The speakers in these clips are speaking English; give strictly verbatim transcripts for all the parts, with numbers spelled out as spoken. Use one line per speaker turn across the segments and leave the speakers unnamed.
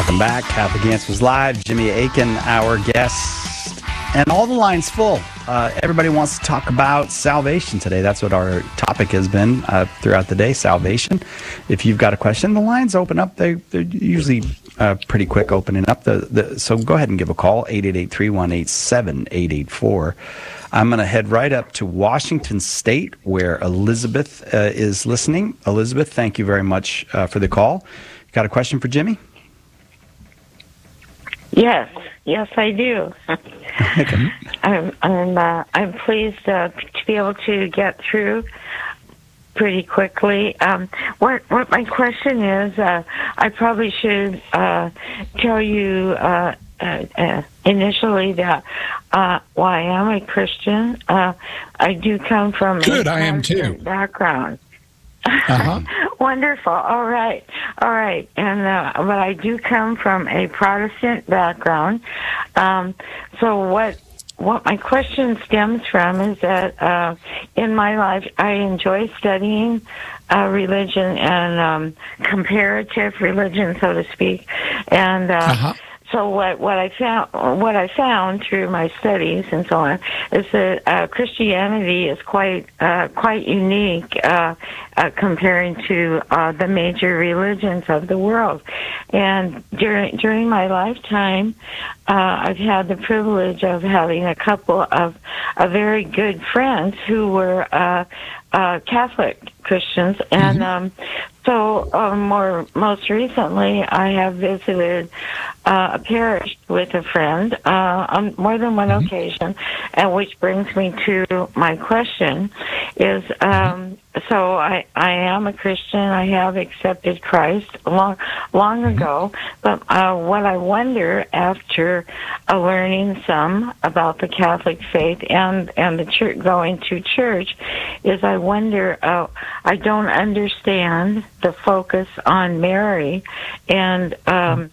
Welcome back. Catholic Answers Live. Jimmy Akin, our guest, and all the lines full. Uh, everybody wants to talk about salvation today. That's what our topic has been uh, throughout the day, salvation. If you've got a question, the lines open up. They, they're usually uh, pretty quick opening up. The, the, so go ahead and give a call, eight eight eight, three one eight, seven eight eight four. I'm going to head right up to Washington State, where Elizabeth uh, is listening. Elizabeth, thank you very much uh, for the call. Got a question for Jimmy?
Yes, yes, I do.
Okay.
I'm I'm uh, I'm pleased uh, to be able to get through pretty quickly. Um, what what my question is, uh, I probably should uh, tell you uh, uh, uh, initially that uh, well, I am a Christian. Uh, I do come from
Good,
a
I am too.
background.
Uh-huh.
Wonderful. All right. All right. And uh, but I do come from a Protestant background. Um, so what what my question stems from is that uh, in my life I enjoy studying uh, religion and um, comparative religion, so to speak. And uh,
Uh-huh.
So what, what I found what I found through my studies and so on is that uh, Christianity is quite uh, quite unique uh, uh, comparing to uh, the major religions of the world. And during during my lifetime, uh, I've had the privilege of having a couple of uh, very good friends who were uh, uh, Catholic Christians, and um, so uh, more most recently, I have visited uh, a parish with a friend uh, on more than one
Mm-hmm.
occasion, and which brings me to my question: is um, so I I am a Christian. I have accepted Christ long long
Mm-hmm.
ago, but uh, what I wonder after uh, learning some about the Catholic faith and and the church, going to church, is I wonder. Uh, I don't understand the focus on Mary and um,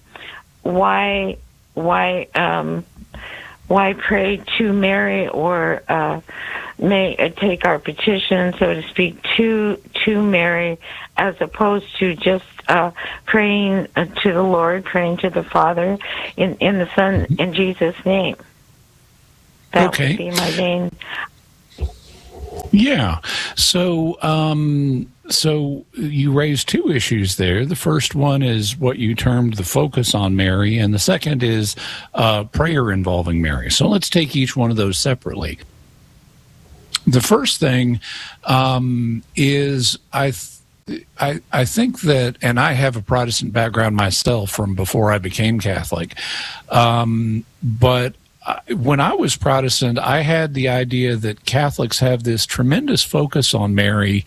why why um, why pray to Mary or uh, may uh, take our petition, so to speak, to to Mary, as opposed to just uh, praying uh, to the Lord, praying to the Father in in the Son, in Jesus' name. That
Okay.
would be my main.
Yeah. So, um, so you raised two issues there. The first one is what you termed the focus on Mary, and the second is uh, prayer involving Mary. So let's take each one of those separately. The first thing um, is I. Th- I, I think that, and I have a Protestant background myself from before I became Catholic, um, but when I was Protestant, I had the idea that Catholics have this tremendous focus on Mary,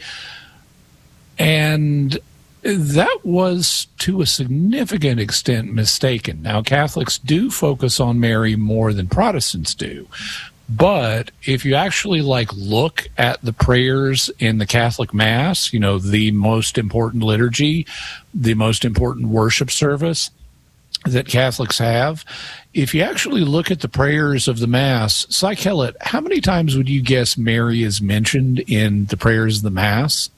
and that was to a significant extent mistaken. Now, Catholics do focus on Mary more than Protestants do, but if you actually like look at the prayers in the Catholic Mass, you know, the most important liturgy, the most important worship service that Catholics have, if you actually look at the prayers of the Mass, Cy Kellett, how many times would you guess Mary is mentioned in the prayers of the Mass?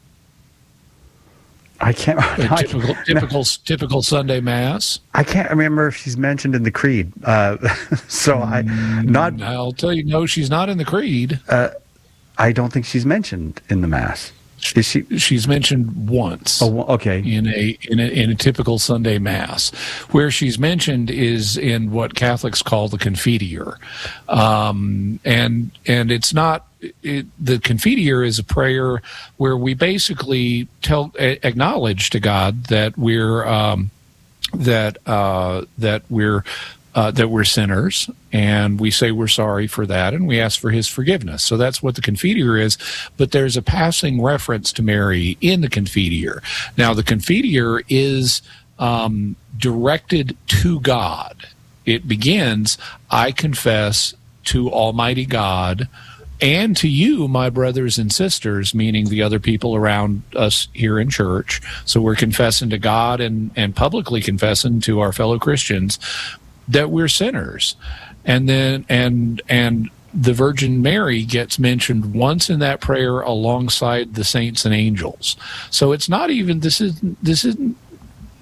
I can't.
A typical, typical, typical Sunday Mass.
I can't remember if she's mentioned in the Creed. Uh, so I not.
I'll tell you, no, she's not in the Creed.
Uh, I don't think she's mentioned in the Mass. Is she?
She's mentioned once.
Oh, okay.
In a in a in a typical Sunday Mass, where she's mentioned is in what Catholics call the Confiteor, um, and and it's not. It, the Confiteor is a prayer where we basically tell acknowledge to God that we're um, that uh, that we're uh, that we're sinners, and we say we're sorry for that, and we ask for His forgiveness. So that's what the Confiteor is. But there's a passing reference to Mary in the Confiteor. Now, the Confiteor is um, directed to God. It begins, "I confess to Almighty God and to you, my brothers and sisters," meaning the other people around us here in church. So we're confessing to God and, and publicly confessing to our fellow Christians that we're sinners. And then, and, and the Virgin Mary gets mentioned once in that prayer alongside the saints and angels. So it's not even, this isn't, this isn't,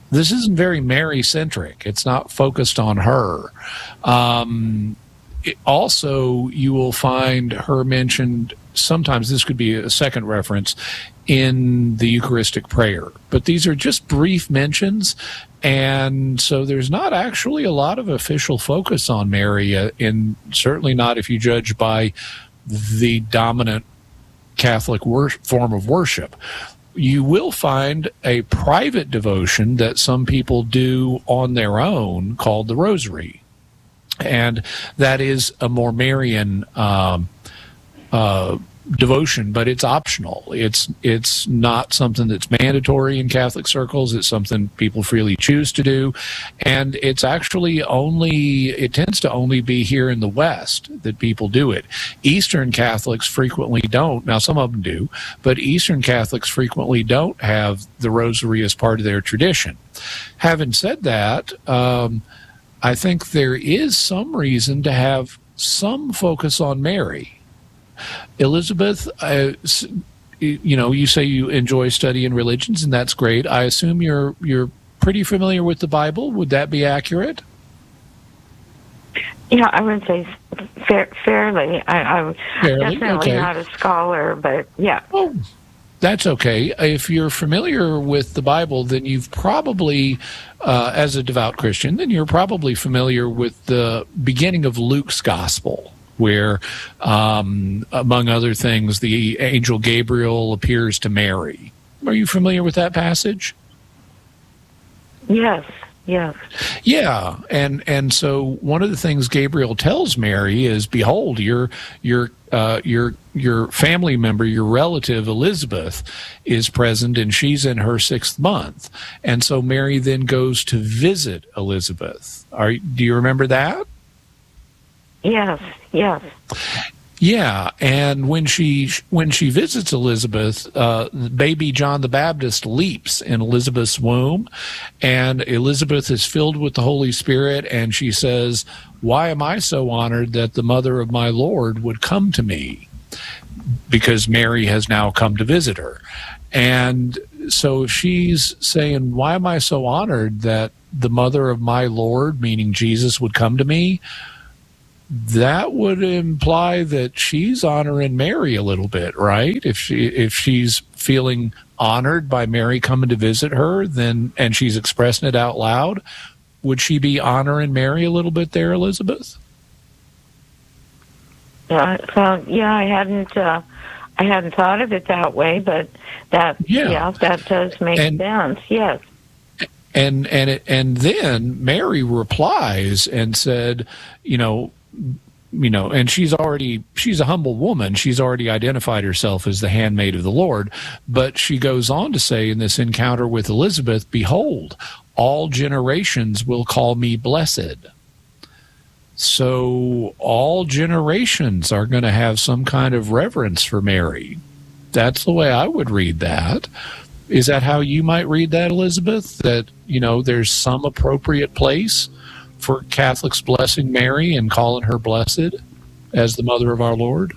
this isn't very Mary-centric. It's not focused on her. Um, it, also, you will find her mentioned, sometimes this could be a second reference, in the Eucharistic prayer. But these are just brief mentions, and so there's not actually a lot of official focus on Mary, uh, in, certainly not if you judge by the dominant Catholic wor- form of worship. You will find a private devotion that some people do on their own called the Rosary. And that is a more Marian um, uh, devotion, but it's optional. It's it's not something that's mandatory in Catholic circles. It's something people freely choose to do. And it's actually only, it tends to only be here in the West that people do it. Eastern Catholics frequently don't. Now, some of them do, but Eastern Catholics frequently don't have the Rosary as part of their tradition. Having said that, um, I think there is some reason to have some focus on Mary. Elizabeth, uh, you know, you say you enjoy studying religions, and that's great. I assume you're you're pretty familiar with the Bible. Would that be accurate?
Yeah, I would say fa- fairly. I, I'm
fairly?
definitely
Okay.
not a scholar, but yeah.
Oh, that's okay. If you're familiar with the Bible, then you've probably, uh, as a devout Christian, then you're probably familiar with the beginning of Luke's Gospel, where, um, among other things, the angel Gabriel appears to Mary. Are you familiar with that passage?
Yes, yes.
Yeah, and and so one of the things Gabriel tells Mary is, "Behold, your your uh, your your family member, your relative Elizabeth, is present, and she's in her sixth month." And so Mary then goes to visit Elizabeth. Are do you remember that?
Yes, yes.
Yeah, and when she when she visits Elizabeth, uh, baby John the Baptist leaps in Elizabeth's womb, and Elizabeth is filled with the Holy Spirit, and she says, "Why am I so honored that the mother of my Lord would come to me?" Because Mary has now come to visit her. And so she's saying, "Why am I so honored that the mother of my Lord, meaning Jesus, would come to me?" That would imply that she's honoring Mary a little bit, right? If she if she's feeling honored by Mary coming to visit her, then and she's expressing it out loud, would she be honoring Mary a little bit there, Elizabeth?
Yeah, well, yeah, I hadn't, uh, I hadn't thought of it that way, but that,
Yeah.
yeah, that does make
And-
sense. Yes.
And and it, and then Mary replies and said, you know, you know, and she's already she's a humble woman. She's already identified herself as the handmaid of the Lord. But she goes on to say in this encounter with Elizabeth, "Behold, all generations will call me blessed." So all generations are going to have some kind of reverence for Mary. That's the way I would read that. Is that how you might read that, Elizabeth? That, you know, there's some appropriate place for Catholics blessing Mary and calling her blessed as the mother of our Lord?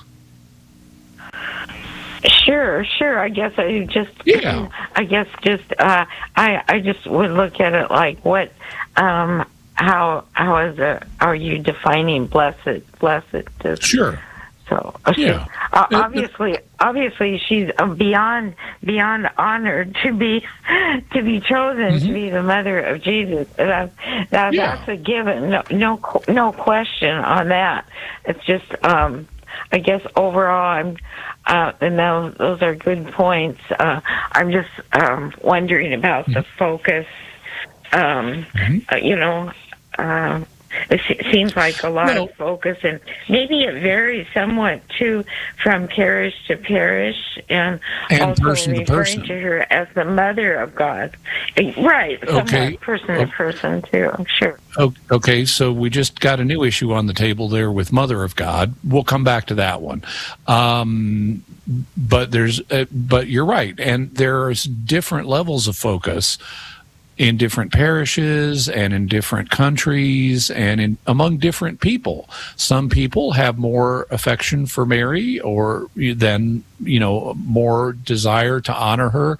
Sure, sure. I guess I just,
Yeah.
I guess just, uh, I, I just would look at it like, what, um, how, how is it? Are you defining blessed, blessed? To,
Sure.
So, uh, she-
Yeah.
uh, obviously, obviously, she's uh, beyond, beyond honored to be, to be chosen to be the mother of Jesus. That, that
Yeah.
that's a given. No, no, qu- no question on that. It's just, um, I guess overall, I'm, uh, and those, those are good points. Uh, I'm just um, wondering about the focus. Um,
Mhm.
uh, you know, uh, it se- seems like a lot
Well-
of focus, and maybe it varies somewhat too from parish to parish, and,
And
also
person to
referring
person.
to her as the mother of God. Uh, Right, somewhat
Okay.
person to person too. Sure.
O- Okay, so we just got a new issue on the table there with Mother of God. We'll come back to that one. Um, but there's, uh, but you're right, and there's different levels of focus in different parishes and in different countries and in among different people. Some people have more affection for Mary, or then, you know, more desire to honor her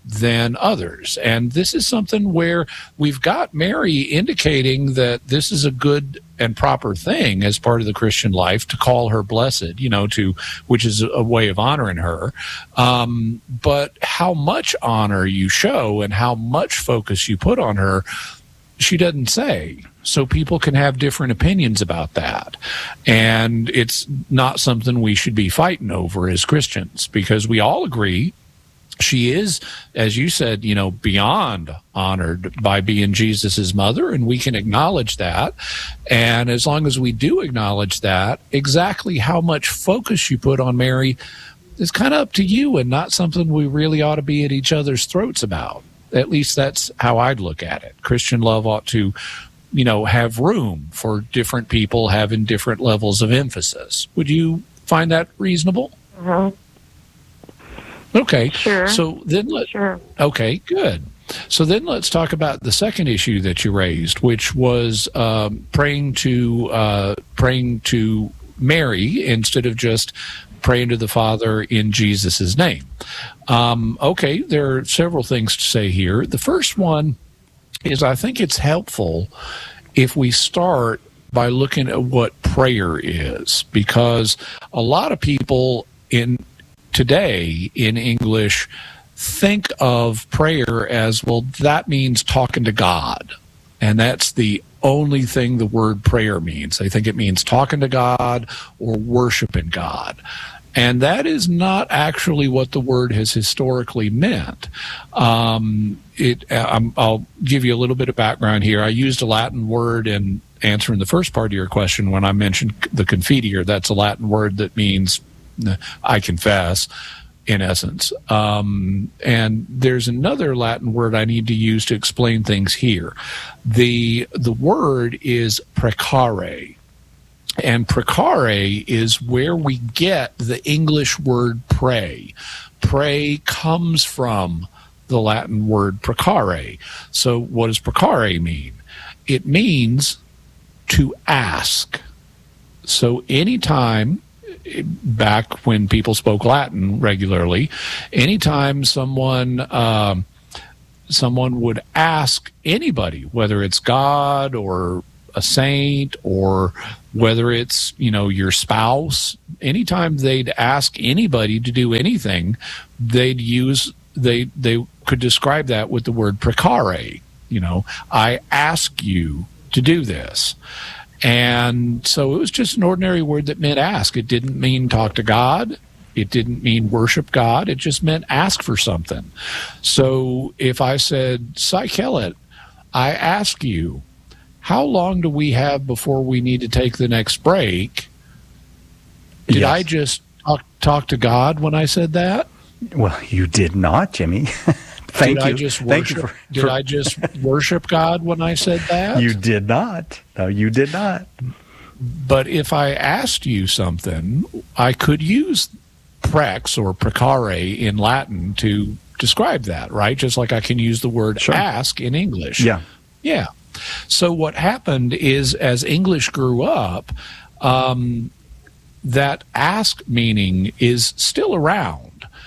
than others. And this is something where we've got Mary indicating that this is a good and proper thing as part of the Christian life to call her blessed, you know, to which is a way of honoring her. Um, but how much honor you show and how much focus you put on her, she doesn't say. So people can have different opinions about that. And it's not something we should be fighting over as Christians, because we all agree she is, as you said, you know, beyond honored by being Jesus's mother, and we can acknowledge that. And as long as we do acknowledge that, exactly how much focus you put on Mary is kind of up to you, and not something we really ought to be at each other's throats about. At least that's how I'd look at it. Christian love ought to, you know, have room for different people having different levels of emphasis. Would you find that reasonable?
Mm-hmm.
Okay.
Sure.
So then let
Sure.
Okay, good. So then let's talk about the second issue that you raised, which was um, praying to uh, praying to Mary instead of just praying to the Father in Jesus' name. Um, okay, there are several things to say here. The first one is I think it's helpful if we start by looking at what prayer is, because a lot of people in today in English think of prayer as, well, that means talking to God. And that's the only thing the word prayer means. They think it means talking to God or worshiping God. And that is not actually what the word has historically meant. Um, it, I'm, I'll give you a little bit of background here. I used a Latin word in answering the first part of your question when I mentioned the confiteor. That's a Latin word that means I confess, in essence. Um, and there's another Latin word I need to use to explain things here. The the word is precare. And precare is where we get the English word pray. Pray comes from the Latin word precare. So what does precare mean? It means to ask. So anytime, back when people spoke Latin regularly, anytime someone um, someone would ask anybody, whether it's God or a saint or whether it's, you know, your spouse, anytime they'd ask anybody to do anything, they'd use they they could describe that with the word precare. You know, I ask you to do this. And so it was just an ordinary word that meant ask. It didn't mean talk to God. It didn't mean worship God. It just meant ask for something. So if I said, Psychelet, I ask you, how long do we have before we need to take the next break? Did yes. I just talk, talk to God when I said that?
Well, you did not, Jimmy. Thank
did
you.
I just
Thank
worship,
you for,
did
for,
I just worship God when I said that?
You did not. No, you did not.
But if I asked you something, I could use prex or precare in Latin to describe that, right? Just like I can use the word sure. ask in English.
Yeah.
Yeah. So what happened is, as English grew up, um, that ask meaning is still around.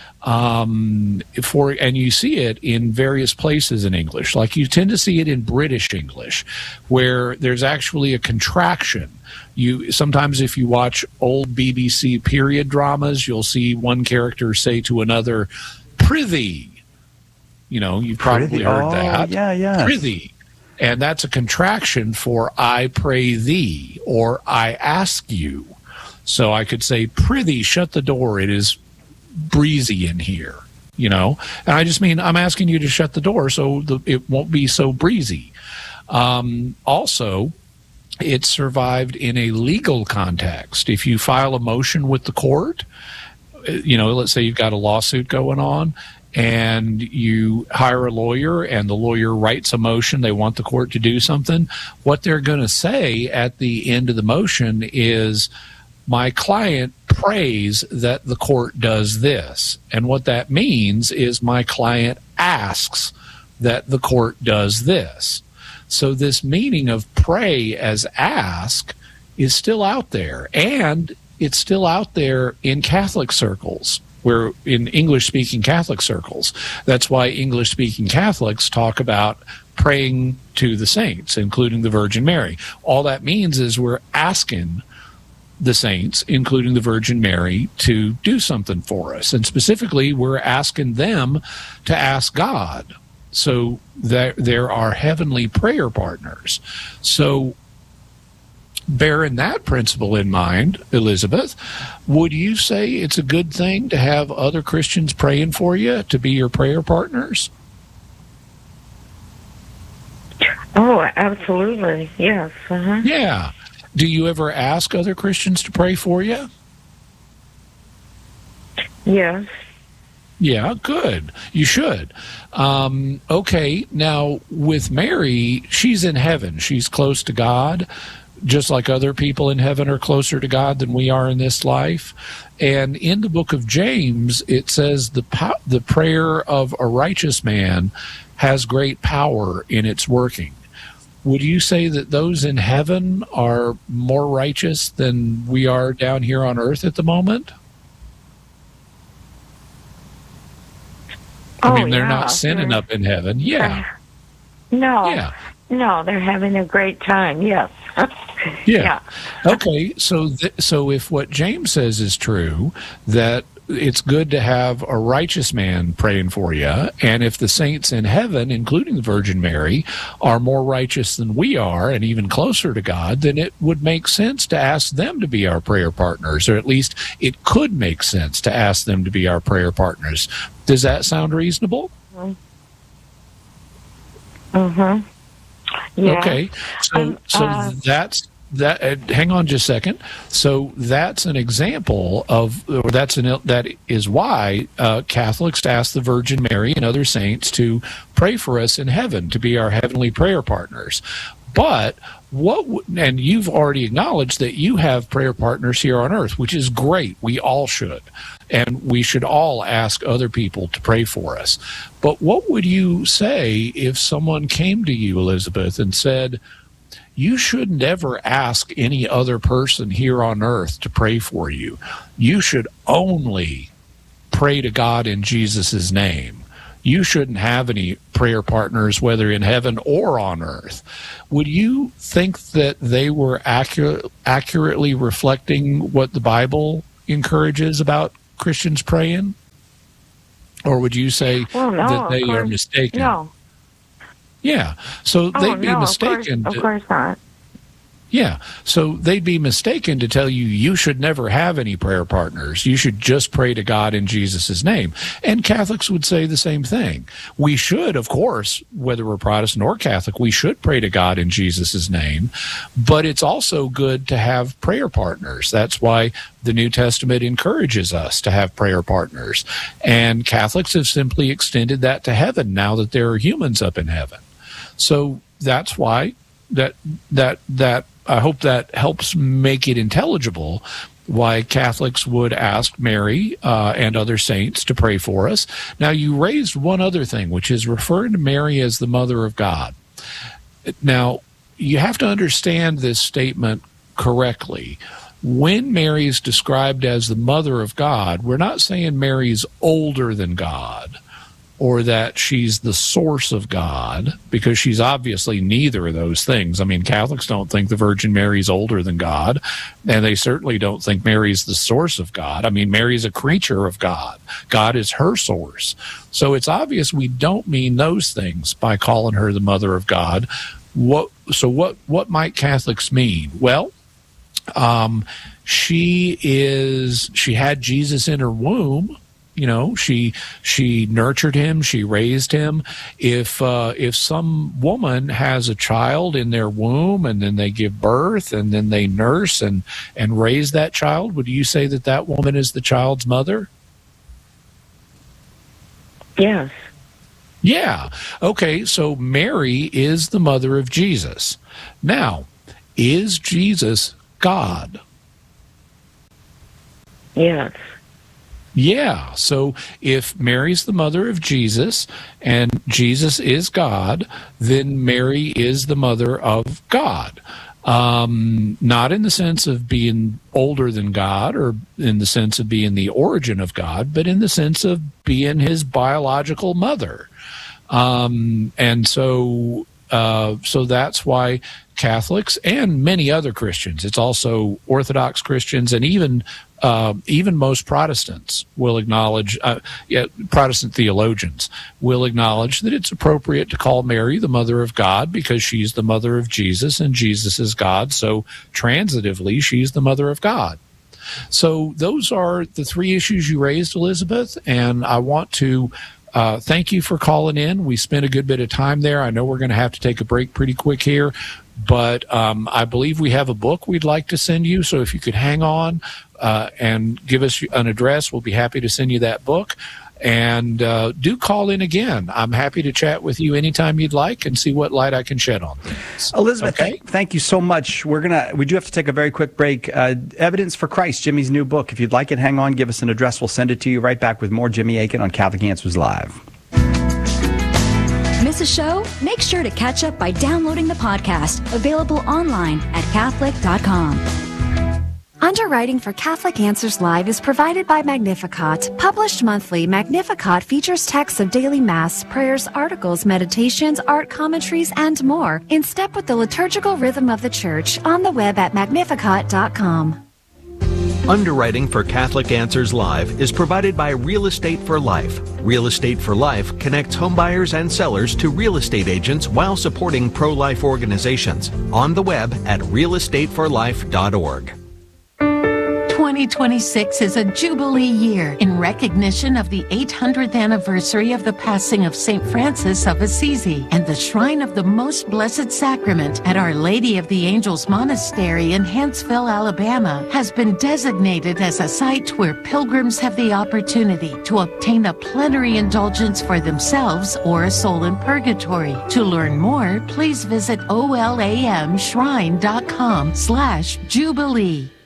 Um, for and you see it in various places in English. Like you tend to see it in British English, where there's actually a contraction. You sometimes, if you watch old B B C period dramas, you'll see one character say to another, "Prithee." You know, you've probably
Prithee.
heard
oh,
that.
Yeah, yeah.
Prithee. And that's a contraction for I pray thee or I ask you. So I could say, "Prithee, shut the door. It is breezy in here," you know, and I just mean I'm asking you to shut the door so the, it won't be so breezy. Um, also, it survived in a legal context. If you file a motion with the court, you know, let's say you've got a lawsuit going on and you hire a lawyer and the lawyer writes a motion, they want the court to do something, what they're going to say at the end of the motion is, my client prays that the court does this. And what that means is my client asks that the court does this. So this meaning of pray as ask is still out there. And it's still out there in Catholic circles. We're in English-speaking Catholic circles. That's why English-speaking Catholics talk about praying to the saints, including the Virgin Mary. All that means is we're asking the saints, including the Virgin Mary, to do something for us. And specifically, we're asking them to ask God. So that there are heavenly prayer partners. So bearing that principle in mind, Elizabeth, would you say it's a good thing to have other Christians praying for you, to be your prayer partners?
Oh, absolutely. Yes. Uh-huh.
Yeah. Do you ever ask other Christians to pray for you?
Yes.
Yeah, good. You should. Um, okay, now with Mary, she's in heaven. She's close to God, just like other people in heaven are closer to God than we are in this life. And in the book of James, it says the po- the prayer of a righteous man has great power in its working. Would you say that those in heaven are more righteous than we are down here on earth at the moment? I mean,
oh,
they're
yeah.
not sinning
they're,
up in heaven. Yeah.
No.
Yeah.
No, they're having a great time. Yes.
Yeah.
yeah.
Okay. So, th- so if what James says is true, that it's good to have a righteous man praying for you, and if the saints in heaven, including the Virgin Mary, are more righteous than we are and even closer to God, then it would make sense to ask them to be our prayer partners, or at least it could make sense to ask them to be our prayer partners. Does that sound reasonable?
Mm-hmm. Yeah.
Okay. So,
um,
so
uh,
that's that. Uh, hang on just a second. So that's an example of, or that's an that is why uh, Catholics ask the Virgin Mary and other saints to pray for us in heaven, to be our heavenly prayer partners. But what, and you've already acknowledged that you have prayer partners here on earth, which is great. We all should. And we should all ask other people to pray for us. But what would you say if someone came to you, Elizabeth, and said, you shouldn't ever ask any other person here on earth to pray for you. You should only pray to God in Jesus' name. You shouldn't have any prayer partners, whether in heaven or on earth. Would you think that they were accurate, accurately reflecting what the Bible encourages about Christians praying? Or would you say
well, no,
that they
course,
are mistaken?
No.
Yeah. So
Oh,
they'd be
no,
mistaken.
Of
to-
course, of course not.
Yeah, so they'd be mistaken to tell you you should never have any prayer partners. You should just pray to God in Jesus' name. And Catholics would say the same thing. We should, of course, whether we're Protestant or Catholic, we should pray to God in Jesus' name. But it's also good to have prayer partners. That's why the New Testament encourages us to have prayer partners. And Catholics have simply extended that to heaven now that there are humans up in heaven. So that's why that that that I hope that helps make it intelligible why Catholics would ask Mary uh, and other saints to pray for us. Now, you raised one other thing, which is referring to Mary as the Mother of God. Now, you have to understand this statement correctly. When Mary is described as the Mother of God, we're not saying Mary's older than God, or that she's the source of God, because she's obviously neither of those things. I mean, Catholics don't think the Virgin Mary's older than God, and they certainly don't think Mary's the source of God. I mean, Mary's a creature of God. God is her source. So it's obvious we don't mean those things by calling her the Mother of God. What? So what, what might Catholics mean? Well, um, she is, she had Jesus in her womb. You know, she she nurtured him, she raised him. If uh, if some woman has a child in their womb and then they give birth and then they nurse and, and raise that child, would you say that that woman is the child's mother?
Yes.
Yeah. Okay, so Mary is the mother of Jesus. Now, is Jesus God?
Yes.
Yeah, so if Mary's the mother of Jesus and Jesus is God, then Mary is the mother of God. Um, not in the sense of being older than God or in the sense of being the origin of God, but in the sense of being his biological mother. Um, and so, uh, so that's why Catholics and many other Christians, it's also Orthodox Christians and even Uh, even most Protestants will acknowledge, uh, yeah, Protestant theologians will acknowledge that it's appropriate to call Mary the mother of God because she's the mother of Jesus and Jesus is God. So transitively, she's the mother of God. So those are the three issues you raised, Elizabeth, and I want to Uh, thank you for calling in. We spent a good bit of time there. I know we're going to have to take a break pretty quick here, but um, I believe we have a book we'd like to send you. So if you could hang on uh, and give us an address, we'll be happy to send you that book. And uh, do call in again. I'm happy to chat with you anytime you'd like and see what light I can shed on things.
Elizabeth,
okay?
th- thank you so much. We're gonna we do have to take a very quick break. Uh, Evidence for Christ, Jimmy's new book. If you'd like it, hang on, give us an address. We'll send it to you. Right back with more Jimmy Akin on Catholic Answers Live.
Miss a show? Make sure to catch up by downloading the podcast, available online at Catholic dot com.
Underwriting for Catholic Answers Live is provided by Magnificat. Published monthly, Magnificat features texts of daily Mass, prayers, articles, meditations, art commentaries, and more in step with the liturgical rhythm of the Church on the web at Magnificat dot com.
Underwriting for Catholic Answers Live is provided by Real Estate for Life. Real Estate for Life connects homebuyers and sellers to real estate agents while supporting pro-life organizations. On the web at real estate for life dot org.
twenty twenty-six is a Jubilee year in recognition of the eight hundredth anniversary of the passing of Saint Francis of Assisi, and the Shrine of the Most Blessed Sacrament at Our Lady of the Angels Monastery in Huntsville, Alabama, has been designated as a site where pilgrims have the opportunity to obtain a plenary indulgence for themselves or a soul in purgatory. To learn more, please visit olamshrine dot com slash Jubilee.